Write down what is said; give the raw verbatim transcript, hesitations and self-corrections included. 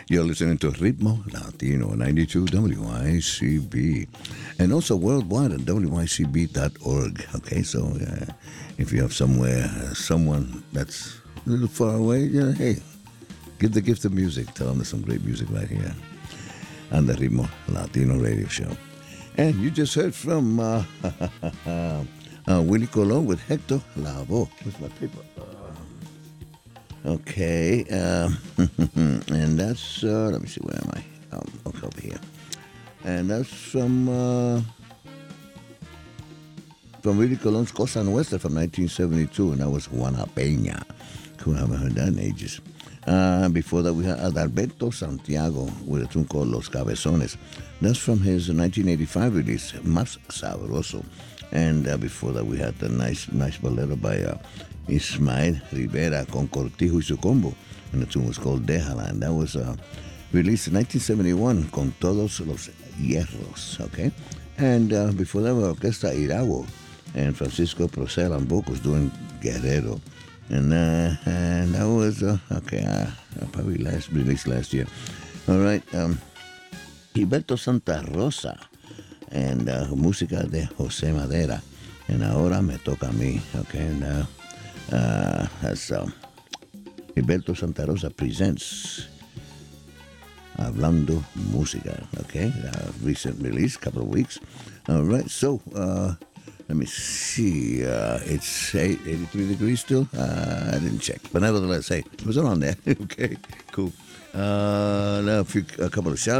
You're listening to Ritmo Latino ninety-two W I C B and also worldwide at W I C B dot org. Okay, so uh, if you have somewhere, uh, someone that's a little far away, yeah, hey, give the gift of music. Tell them there's some great music right here on the Ritmo Latino radio show. And you just heard from uh, uh, Willie Colon with Hector Lavoe. Where's my paper? Okay, um, and that's, uh, let me see, where am I? Um, okay, over here. And that's from, uh, from Willie Colon's Cosa Nuestra from nineteen seventy-two, and that was Juana Peña. Cool, I haven't heard that in ages. Uh, before that, we had Adalberto Santiago with a tune called Los Cabezones. That's from his nineteen eighty-five release, Más Sabroso. And uh, before that, we had the nice, nice bolero by uh, Ismael Rivera con Cortijo y su combo, and the tune was called Déjala, and that was uh, released in nineteen seventy-one con Todos los Hierros, okay? And uh, before that, Orquesta Irago and Francisco Procel on vocals doing Guerrero, and uh, and that was uh, okay, uh, probably last released last year. All right, um, Gilberto Santa Rosa and uh, música de José Madera, and ahora me toca a mí, okay? And, uh, Uh, as uh, Gilberto Santa Rosa presents Hablando Música, okay? Uh, recent release, couple of weeks. All right, so uh, let me see. Uh, it's eight, eighty-three degrees still. Uh, I didn't check, but nevertheless, hey, it was around there. Okay, cool. Uh, now a, few, a couple of shout